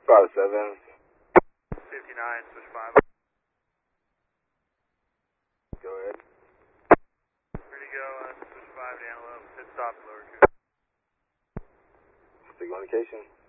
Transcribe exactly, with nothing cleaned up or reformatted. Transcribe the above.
Five seven. fifty-nine, switch five. Go ahead. Ready to go, uh, switch five down low. Pit stop, lower two. Signal indication.